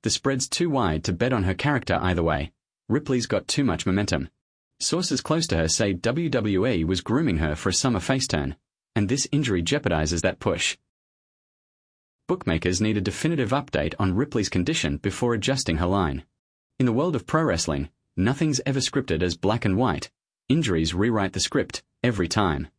The spread's too wide to bet on her character either way. Ripley's got too much momentum. Sources close to her say WWE was grooming her for a summer face turn, and this injury jeopardizes that push. Bookmakers need a definitive update on Ripley's condition before adjusting her line. In the world of pro wrestling, nothing's ever scripted as black and white. Injuries rewrite the script every time.